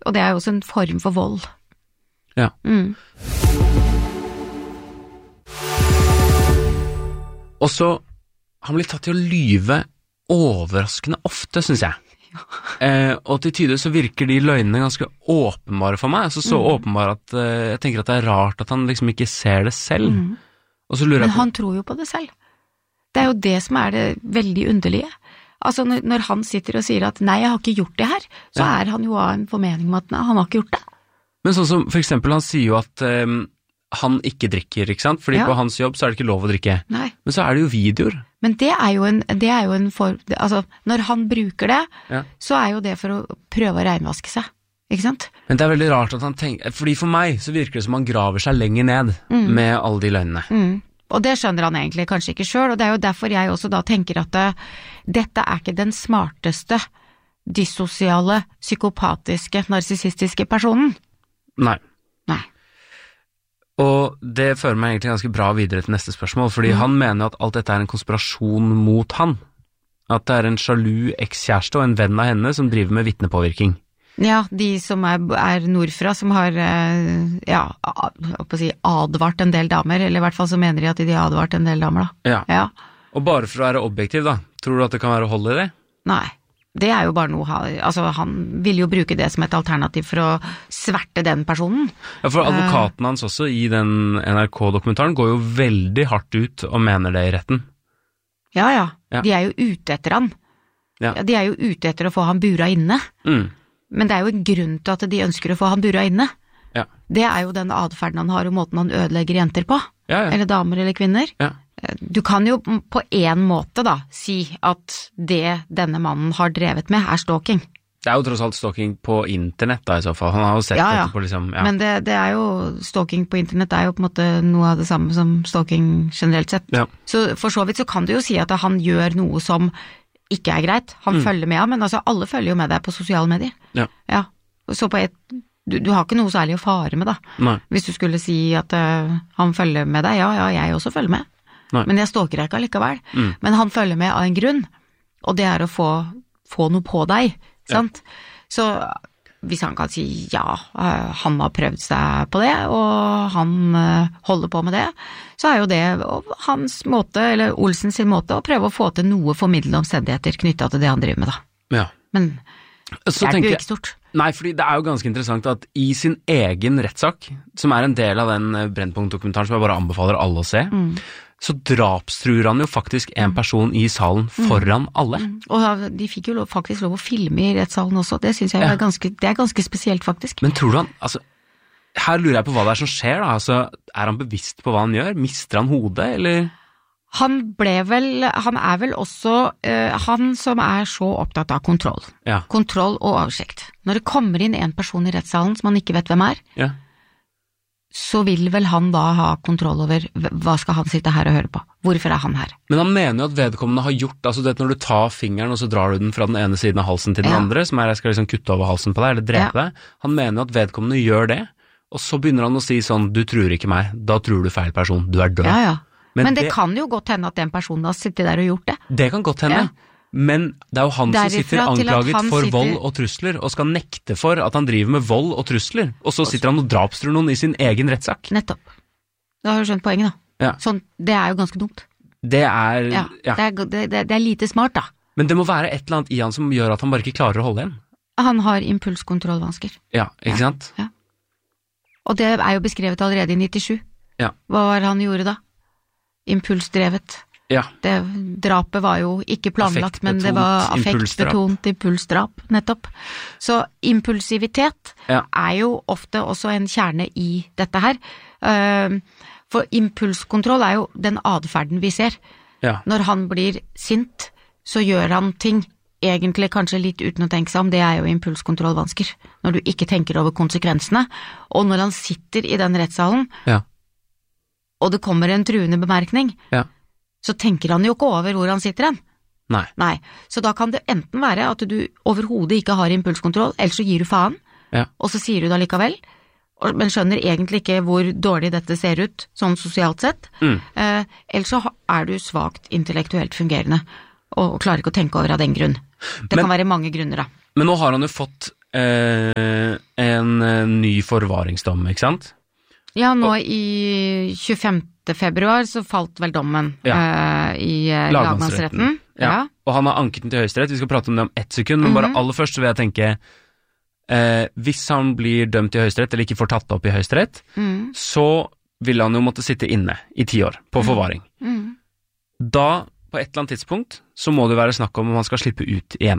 Og det jo også en form for vold. Ja. Og så han blir tatt til å lyve overraskende ofte, synes jeg. Og til tider så virker de løgnene ganske åpenbare for meg, så åpenbare at jeg tenker at det rart at han liksom ikke ser det selv. Og så lurer jeg på... Men han tror jo på det selv. Det jo det som det veldig underlige. Altså når han sitter og sier at nei, jeg har ikke gjort det her, så han jo av en formening om at nei, han har ikke gjort det. Men sånn som for eksempel han sier jo at han ikke drikker, ikke sant? Fordi på hans jobb så det ikke lov å drikke. Nei. Men så det jo videoer. Men det jo en form, altså når han bruker det, så jo det for å prøve å renvaske seg, ikke sant? Men det veldig rart at han tenker, fordi for meg så virker det som han graver seg lenger ned med alle de løgnene. Og det skjønner han egentlig kanskje ikke selv, og det jo derfor jeg også da tenker at dette ikke den smarteste, dyssosiale, psykopatiske, narsissistiske personen. Nei. Og det fører meg egentlig ganske bra videre til neste spørsmål, fordi han mener at alt dette en konspirasjon mot han. At det en sjalu ekskjæreste og en venn av henne som driver med vitnepåvirkning. Ja, de som nordfra, som har advart en del damer, eller i hvert fall så mener de at de har advart en del damer da. Ja. Og bare for å være objektiv da, tror du at det kan være hold i det? Nei. Det jo bare noe, altså han vil jo bruke det som et alternativ for å sverte den personen. Ja, for advokaten hans også i den NRK-dokumentaren går jo veldig hardt ut og mener det i retten. Ja. De jo ute etter han. Ja. De jo ute etter å få han bura inne. Men det jo en grunn til at de ønsker å få han bura inne. Ja. Det jo den adferden han har og måten han ødelegger jenter på. Ja. Eller damer eller kvinner. Ja. Du kan jo på en måte da si at det denne mannen har drevet med stalking. Det jo tross alt stalking på internett da i så fall. Han har jo sett dette på liksom... Ja. Men det jo, stalking på internett jo på en måte noe av det samme som stalking generelt sett. Ja. Så for så vidt så kan du jo si at han gjør noe som ikke greit. Han følger med, men altså alle følger jo med deg på sosiale medier. Ja. Så på du har ikke noe særlig å fare med da. Nei. Hvis du skulle si at han følger med deg, ja, jeg også følger med. Nei. Men jeg stalker ikke allikevel. Men han følger med av en grunn, og det å få noe på deg, sant? Så hvis han kan si ja, han har prøvd seg på det, og han holder på med det, så jo det hans måte, eller Olsens sin måte, å prøve å få til noe formidlende omstendigheter knyttet til det han driver med da. Ja. Men det jo ikke stort. Nei, fordi det jo ganske interessant at i sin egen rettssak, som en del av den Brennpunkt-dokumentaren som jeg bare anbefaler alle å se, så drapstruer han jo faktisk en person i salen foran alle. Og de fikk jo faktisk lov å filme i rettssalen også, det synes jeg det ganske spesielt faktisk. Men tror du han, altså, her lurer jeg på hva det som skjer da, altså, han bevisst på hva han gjør? Mister han hodet, eller... Han vel også, han som så opptatt av kontroll. Ja. Kontroll og oversikt. Når det kommer inn en person i rettssalen som han ikke vet hvem så vil vel han da ha kontroll over hva skal han sitte her og høre på? Hvorfor han her? Men han mener jo at vedkommende har gjort, altså det når du tar fingeren og så drar du den fra den ene siden av halsen til den andre, som jeg skal liksom kutte over halsen på deg, eller drepe deg, han mener jo at vedkommende gjør det, og så begynner han å si sånn, du tror ikke meg, da tror du feil person, du død. Ja. Men det kan jo godt hende at den personen har sittet der og gjort det. Det kan godt hende. Ja. Men det jo han som sitter anklaget for vold og trusler, og skal nekte for at han driver med vold og trusler, og så sitter han og drapstruer noen i sin egen rettssak. Nettopp. Da har du skjønt poenget da. Ja. Sånn, det jo ganske dumt. Det det lite smart da. Men det må være et eller annet i han som gjør at han bare ikke klarer å holde igjen. Han har impulskontrollvansker. Ja, ikke sant? Ja. Og det jo beskrevet allerede i 97. Ja. Hva var det han gjorde da? Impulsdrevet. Ja. Drapet var jo ikke planlagt, men det var affektbetont impulsdrap, nettopp. Så impulsivitet jo ofte også en kjerne i dette her. For impulskontroll jo den adferden vi ser. Ja. Når han blir sint, så gjør han ting egentlig kanskje litt uten å tenke seg om, det jo impulskontrollvansker. Når du ikke tenker over konsekvensene, og når han sitter i den rettssalen, og det kommer en truende bemerkning, så tenker han jo ikke over hvor han sitter hen. Nei. Så da kan det enten være at du overhodet ikke har impulskontroll, eller så gir du faen, og så sier du det likevel, men skjønner egentlig ikke hvor dårlig dette ser ut, sånn sosialt sett, eller så du svagt intellektuelt fungerende, og klarer ikke å tenke over av den grunn. Det kan være mange grunner da. Men nå har han jo fått en ny forvaringsdom, ikke sant? Ja, nå i 25. februar så falt vel dommen i lagmannsretten. Ja. Og han har anket den til Høyesterett. Vi skal prate om det om 1 sekund, men bare aller først så vil jeg tenke, hvis han blir dømt i Høyesterett, eller ikke får tatt opp i Høyesterett, så vil han jo måtte sitte inne i 10 år på forvaring. Da, på et eller annet tidspunkt, så må det være snakk om han skal slippe ut igjen.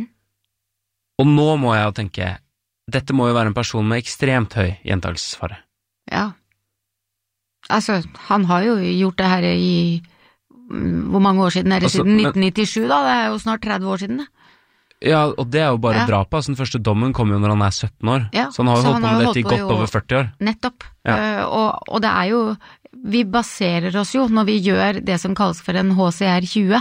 Og nå må jeg jo tenke, dette må jo være en person med ekstremt høy gjentakelsesfare. Ja. Altså, han har jo gjort det her i hvor mange år siden er det? Siden 1997 da, det er jo snart 30 år siden det. Ja, og det er jo bare drapet, altså den første dommen kom jo når han er 17 år, så han har jo holdt på med dette i godt over 40 år. Nettopp, og det er jo, vi baserer oss jo, når vi gjør det som kalles for en HCR 20,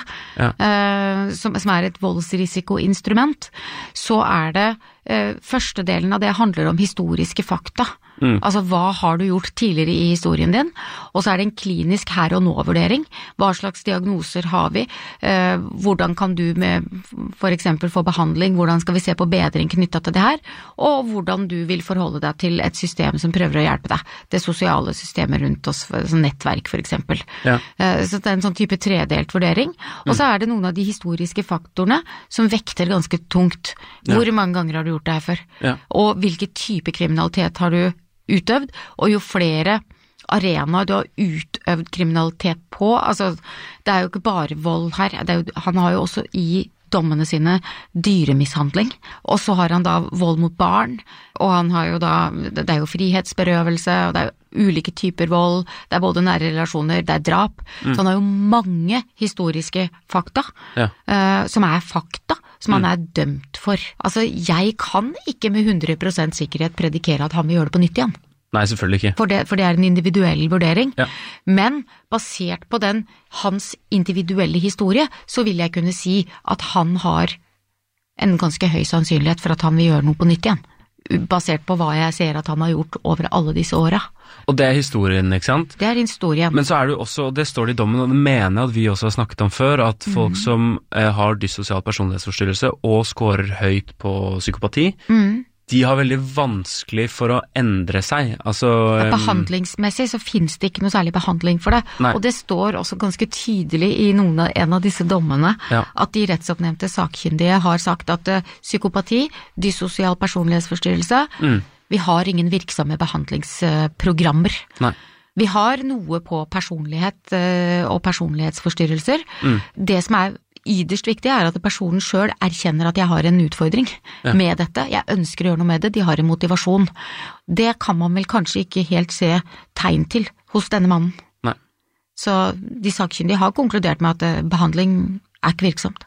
som er et voldsrisikoinstrument, så er det, første delen av det handler om historiske fakta. Altså, hva har du gjort tidligere i historien din? Og så er det en klinisk her og nå-vurdering. Hva slags diagnoser har vi? Hvordan kan du for eksempel få behandling? Hvordan skal vi se på bedring knyttet til det her? Og hvordan du vil forholde deg til et system som prøver å hjelpe deg. Det sosiale systemet rundt oss, som nettverk for eksempel. Så det er en sånn type tredelt vurdering. Og så er det noen av de historiske faktorene som vekter ganske tungt. Hvor mange ganger har du gjort det her før? Og hvilken type kriminalitet har du utøvd, og jo flere arenaer du har utøvd kriminalitet på, altså det er jo ikke bare vold her, han har jo også i dommene sine dyremishandling, og så har han da vold mot barn, og han har jo da, det er jo frihetsberøvelse, og det er jo ulike typer vold, det er både nære relasjoner, det er drap, så han har jo mange historiske fakta, som er fakta, som han er dømt for. Altså, jeg kan ikke med 100% sikkerhet predikere at han vil gjøre det på nytt igjen. Nei, selvfølgelig ikke. For det er en individuell vurdering. Men basert på hans individuelle historie, så vil jeg kunne si at han har en ganske høy sannsynlighet for at han vil gjøre noe på nytt igjen. Basert på hva jeg ser at han har gjort over alle disse årene. Og det er historien, ikke sant? Det er historien. Men så er det jo også, og det står det i dommen, og det mener jeg at vi også har snakket om før, at folk som har dyssosial personlighetsforstyrrelse og scorer høyt på psykopati, de har veldig vanskelig for å endre seg. Altså, behandlingsmessig så finnes det ikke noe særlig behandling for det. Og det står også ganske tydelig i en av disse dommene at de rettsoppnevnte sakkyndige har sagt at psykopati, dyssosial personlighetsforstyrrelse, vi har ingen virksomme behandlingsprogrammer. Vi har noe på personlighet og personlighetsforstyrrelser. Det som er yderst viktig er at personen selv erkjenner at jeg har en utfordring med dette. Jeg ønsker å gjøre noe med det, de har en motivasjon. Det kan man vel kanskje ikke helt se tegn til hos denne mannen. Så de sakkyndige har konkludert med at behandling er ikke virksomt.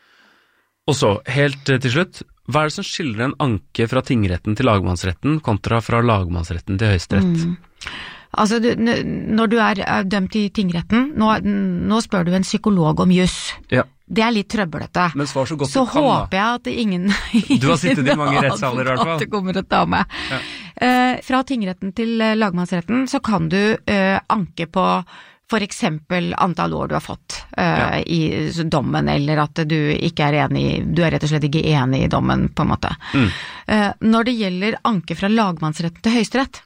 Og så, helt til slutt, hva er det som skiller en anke fra tingretten til lagmannsretten kontra fra lagmannsretten til Høyesterett? Altså, når du er dømt i tingretten, nå spør du en psykolog om juss. Det er litt trøblete. Men svar så godt så du kan, da. Håper jeg at ingen Du har sittet i mange rettssaler i hvert fall. At det kommer å ta meg. Fra tingretten til lagmannsretten så kan du anke på for eksempel antall år du har fått i dommen, eller at du ikke er enig, du er rett og slett ikke enig i dommen, på en måte. Når det gjelder anke fra lagmannsretten til Høyesterett,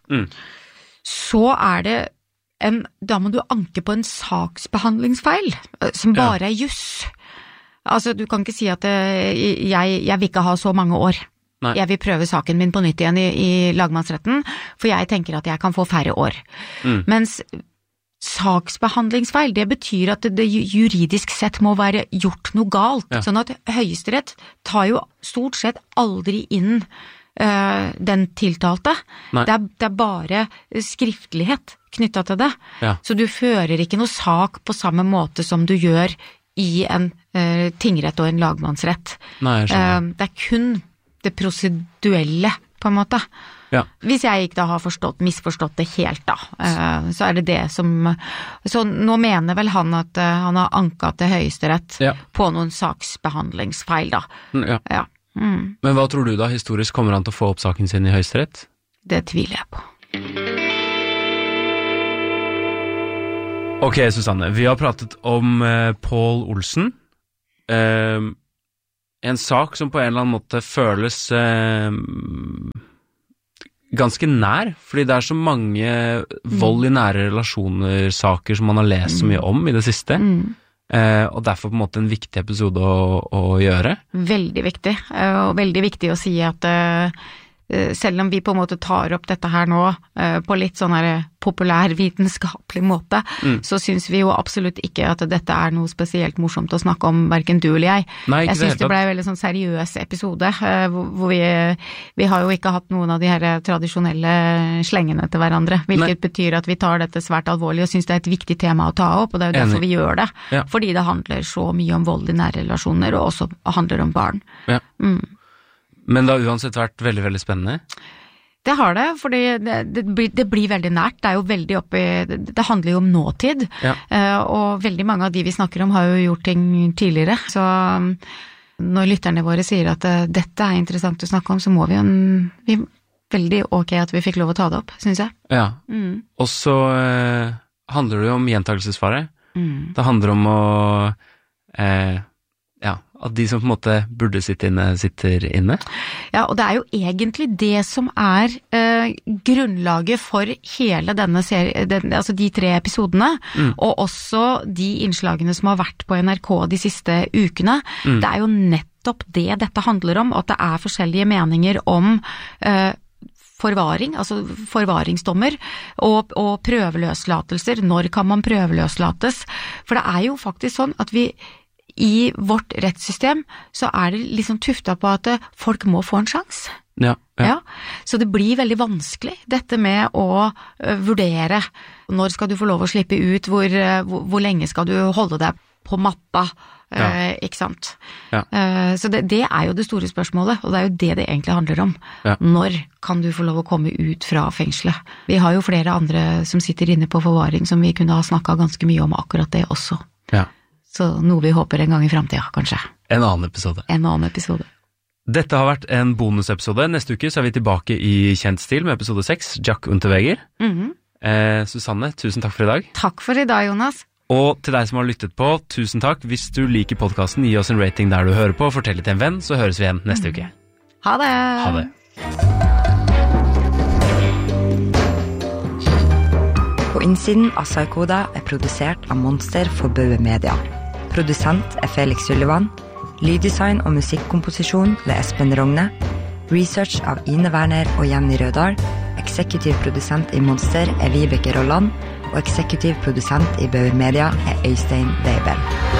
så er det da må du anke på en saksbehandlingsfeil, som bare er juss. Altså, du kan ikke si at jeg vil ikke ha så mange år. Jeg vil prøve saken min på nytt igjen i lagmannsretten, for jeg tenker at jeg kan få færre år. Mens saksbehandlingsfeil, det betyr at det juridisk sett må være gjort noe galt, sånn at Høyesterett tar jo stort sett aldri inn den tiltalte. Det er bare skriftlighet knyttet til det. Så du fører ikke noe sak på samme måte som du gjør i en tingrett og en lagmannsrett. Det er kun det proseduelle, på en måte. Hvis jeg ikke da har misforstått det helt da, så er det som så nå mener vel han at han har anket til Høyesterett på noen saksbehandlingsfeil da. Men hva tror du da historisk kommer han til å få opp saken sin i Høyesterett? Det tviler jeg på. Ok, Susanne, vi har pratet om Pål Olsen. En sak som på en eller annen måte føles ganske nær, fordi det så mange vold i nære relasjoner, saker som man har lest så mye om i det siste. Og derfor på en måte en viktig episode å gjøre. Veldig viktig, og veldig viktig å si at selv om vi på en måte tar opp dette her nå på litt sånn her populær vitenskapelig måte, så synes vi jo absolutt ikke at dette noe spesielt morsomt å snakke om, hverken du eller jeg. Nei, jeg synes det ble en veldig sånn seriøs episode, hvor vi har jo ikke hatt noen av de her tradisjonelle slengene til hverandre, hvilket betyr at vi tar dette svært alvorlig og synes det et viktig tema å ta opp, og det jo derfor vi gjør det. Ja. Fordi det handler så mye om vold i nære relasjoner, og også handler om barn. Ja. Men det har uansett vært veldig, veldig spennende? Det har det, fordi det blir veldig nært. Det jo veldig det handler jo om nåtid, og veldig mange av de vi snakker om har jo gjort ting tidligere. Så når lytterne våre sier at dette interessant å snakke om, så må vi veldig ok at vi fikk lov å ta det opp, synes jeg. Ja, og så handler det jo om gjentakelsesfare. Det handler om å... at de som på en måte burde sitte inne, sitter inne? Ja, og det jo egentlig det som grunnlaget for hele denne serien, altså de 3 episodene, og også de innslagene som har vært på NRK de siste ukene. Det jo nettopp det dette handler om, at det forskjellige meninger om forvaring, altså forvaringsdommer, og prøveløslatelser. Når kan man prøveløslates? For det jo faktisk sånn at i vårt rettssystem så det liksom tuftet på at folk må få en sjans. Ja. Så det blir veldig vanskelig, dette med å vurdere når skal du få lov å slippe ut, hvor lenge skal du holde deg på matta, ikke sant? Ja. Så det jo det store spørsmålet, og det jo det egentlig handler om. Ja. Når kan du få lov å komme ut fra fengselet? Vi har jo flere andre som sitter inne på forvaring som vi kunne ha snakket ganske mye om akkurat det også. Ja. Så noe vi håper en gang i fremtiden, kanskje. En annen episode. Dette har vært en bonusepisode. Neste uke så vi tilbake i kjent stil med episode 6, Jack Unterweger. Susanne, tusen takk for i dag. Takk for i dag, Jonas. Og til deg som har lyttet på, tusen takk. Hvis du liker podcasten, gi oss en rating der du hører på, fortell det til en venn, så høres vi igjen neste uke. Ha det! Ha det. På innsiden av Psykoda produsert av Monster for Bauer Media. Produsent Felix Sullivan. Lyddesign og musikkomposisjon ved Espen Rogne. Research av Ine Werner og Jenny Rødal. Eksekutiv produsent i Monster Vibeke Rolland. Og eksekutiv produsent i Bauer Media Øystein Weibel.